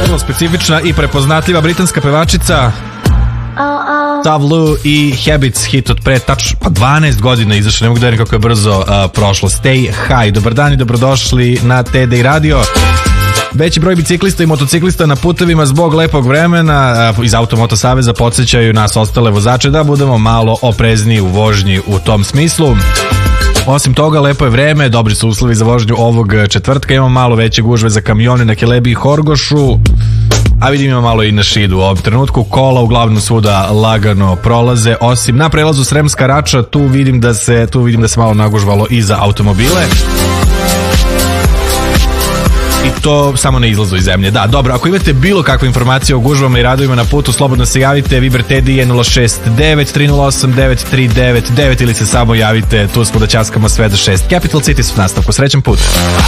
vrlo specifična i prepoznatljiva britanska pevačica Tavlu i Habits, hit od pre 12 godina izašao, ne mogu da vidim kako je brzo prošlo. Stay High. Dobar dan i dobrodošli na TDI Radio. Veći broj biciklista i motociklista na putevima zbog lepog vremena iz Automoto Saveza podsjećaju nas ostale vozače da budemo malo oprezniji u vožnji u tom smislu. Osim toga, lepo je vreme, dobri su uslovi za vožnju ovog četvrtka, imamo malo veće gužve za kamione na Kelebi i Horgošu, a vidim ima malo i na Šidu u ovom trenutku. Kola uglavnom svuda lagano prolaze, osim na prelazu Sremska Rača, tu vidim da se malo nagužvalo i za automobile. I to samo na izlazu iz zemlje. Da, dobro, ako imate bilo kakve informacije o gužvama i radovima na putu, slobodno se javite. Viber TDI je 069 308 9399 ili se samo javite, tu smo da ćaskamo sve do 6. Capital Cities u nastavku. Srećan put.